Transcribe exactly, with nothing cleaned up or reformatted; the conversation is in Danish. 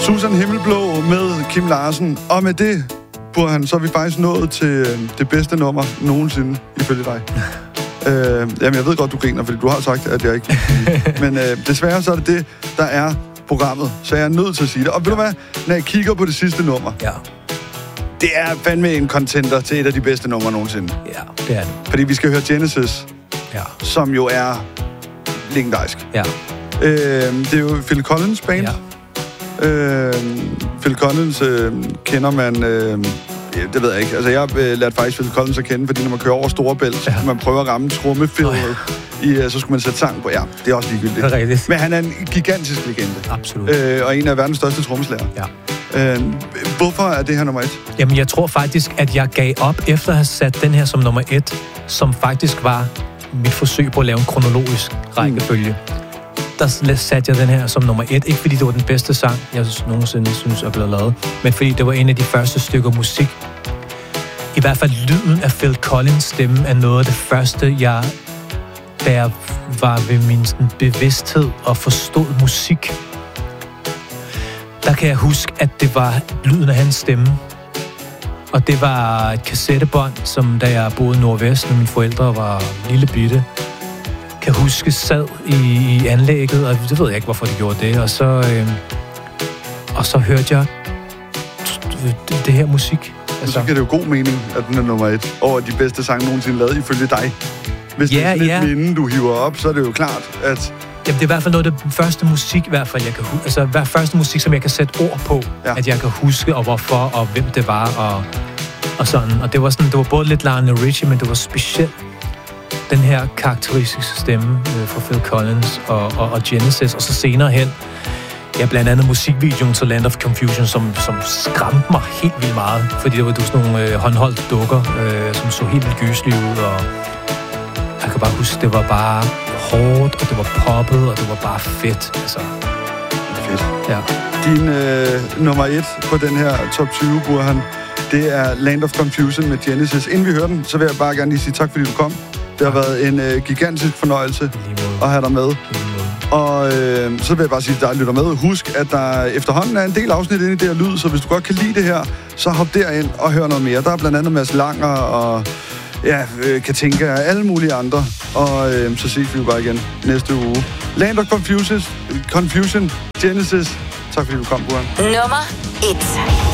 Susan Himmelblå med Kim Larsen. Og med det, Burhan, så er vi faktisk nået til det bedste nummer nogensinde, ifølge dig. øh, jamen, jeg ved godt, du griner, fordi du har sagt, at jeg ikke... Men øh, desværre så er det det, der er programmet. Så jeg er nødt til at sige det. Og ved du hvad? Når jeg kigger på det sidste nummer... Ja. Det er fandme en contender til et af de bedste numre nogensinde. Ja, det er det. Fordi vi skal høre Genesis, ja. som jo er legendarisk. Ja. Øh, det er jo Phil Collins band. Ja. Øh, Phil Collins øh, kender man... Øh, det ved jeg ikke. Altså, jeg øh, lærte faktisk Phil Collins at kende, fordi når man kører over Storebælt, ja. man prøver at ramme trommefillet, oh, ja. i, så skulle man sætte sang på. Ja, det er også ligegyldigt. Det er rigtigt. Men han er en gigantisk legende. Absolut. Øh, og en af verdens største trommeslagere. Ja. Øh, hvorfor er det her nummer et? Jamen, jeg tror faktisk, at jeg gav op efter at have sat den her som nummer et, som faktisk var mit forsøg på at lave en kronologisk rækkefølge. Mm. Der satte jeg den her som nummer et. Ikke fordi det var den bedste sang, jeg nogensinde synes er blevet lavet, men fordi det var en af de første stykker musik. I hvert fald lyden af Phil Collins stemme er noget af det første, jeg, da jeg var ved min sådan, bevidsthed og forstod musik. Der kan jeg huske, at det var lyden af hans stemme. Og det var et kassettebånd, som da jeg boede i Nordvest, når mine forældre var lille bitte, kan huske, sad i, i anlægget, og det ved jeg ikke, hvorfor de gjorde det. Og så, øh, og så hørte jeg det, det her musik. Altså. Så giver det jo god mening, at den er nummer et over de bedste sange nogensinde lavet ifølge dig. Hvis ja, det er sådan ja. et minde, du hiver op, så er det jo klart, at... Jamen, det er i hvert fald noget af det første musik, i hvert fald, jeg kan huske. Altså, hver første musik, som jeg kan sætte ord på, ja. At jeg kan huske, og hvorfor, og hvem det var, og, og sådan. Og det var sådan, det var både lidt Lionel Richie, men det var specielt den her karakteristiske stemme øh, fra Phil Collins og, og, og Genesis, og så senere hen, ja, blandt andet musikvideoen til Land of Confusion, som, som skræmte mig helt vildt meget, fordi det var sådan nogle øh, håndholdte dukker, øh, som så helt vildt gyselige ud, og jeg kan bare huske, det var bare hårdt, og det var poppet, og det var bare fedt, altså. Fedt. Ja. Din øh, nummer et på den her top tyve, Burhan, det er Land of Confusion med Genesis. Inden vi hører den, så vil jeg bare gerne lige sige tak, fordi du kom. Det har været en øh, gigantisk fornøjelse at have dig med. Og øh, så vil jeg bare sige, at der lytter med. Husk, at der efterhånden er en del afsnit inde i det her lyd, så hvis du godt kan lide det her, så hop derind og hør noget mere. Der er blandt andet Mads Langer og ja, øh, Katinka og alle mulige andre. Og øh, så ses vi jo bare igen næste uge. Land of Confusion, Confusion Genesis. Tak fordi du kom, Burhan. Nummer et.